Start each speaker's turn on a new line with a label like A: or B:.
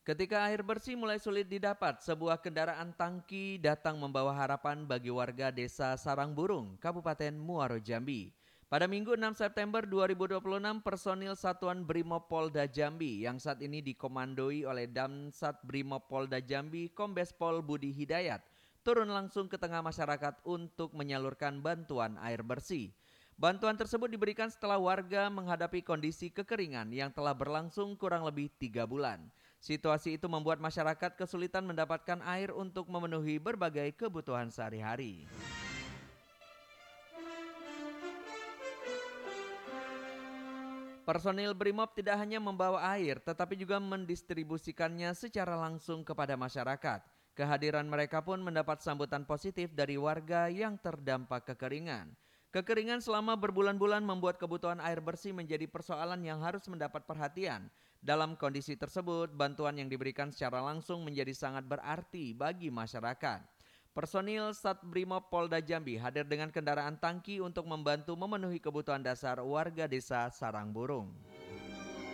A: Ketika air bersih mulai sulit didapat, sebuah kendaraan tangki datang membawa harapan bagi warga desa Sarangburung, Kabupaten Muaro Jambi. Pada Minggu 6 September 2026, personil Satuan Brimob Polda Jambi yang saat ini dikomandoi oleh Damsat Brimob Polda Jambi, Kombes Pol Budi Hidayat, turun langsung ke tengah masyarakat untuk menyalurkan bantuan air bersih. Bantuan tersebut diberikan setelah warga menghadapi kondisi kekeringan yang telah berlangsung kurang lebih 3 bulan. Situasi itu membuat masyarakat kesulitan mendapatkan air untuk memenuhi berbagai kebutuhan sehari-hari. Personil Brimob tidak hanya membawa air, tetapi juga mendistribusikannya secara langsung kepada masyarakat. Kehadiran mereka pun mendapat sambutan positif dari warga yang terdampak kekeringan. Kekeringan selama berbulan-bulan membuat kebutuhan air bersih menjadi persoalan yang harus mendapat perhatian. Dalam kondisi tersebut, bantuan yang diberikan secara langsung menjadi sangat berarti bagi masyarakat. Personil Satbrimob Polda Jambi hadir dengan kendaraan tangki untuk membantu memenuhi kebutuhan dasar warga desa Sarangburung.